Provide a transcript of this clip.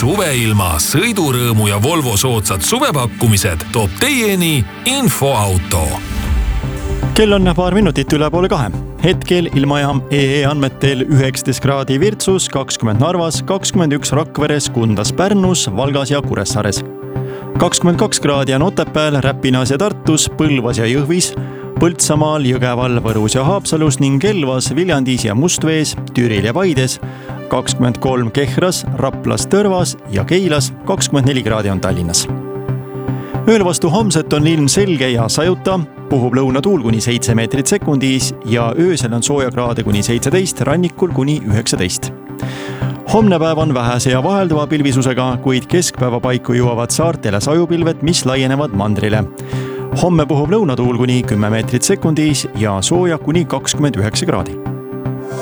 Suveilma, sõidurõõmu ja Volvo soodsad suvepakkumised toob teieni Infoauto. Kell on paar minutit üle 1:30. Hetkel ilmajaam EE andmetel 19 kraadi Virtsus, 20 Narvas, 21 Rakveres, Kundas, Pärnus, Valgas ja Kuressaares. 22 kraadi on Otepääl, Räpinas ja Tartus, Põlvas ja Jõhvis, Põltsamaal, Jõgeval, Võrus ja Haapsalus ning Elvas, Viljandis ja Mustvees, Türil ja Paides, 23 Kehras, Raplas, Tõrvas ja Keilas, 24 kraadi on Tallinnas. Ööl vastu homset on ilm selge ja sajuta, puhub lõunatuul kuni 7 meetrit sekundis ja öösel on sooja kraade kuni 17, rannikul kuni 19. Homne päev on vähese ja vahelduva pilvisusega, kuid keskpäeva paiku jõuavad saartele sajupilved, mis laienevad mandrile. Homme puhub lõunatuul kuni 10 meetrit sekundis ja sooja kuni 29 kraadi.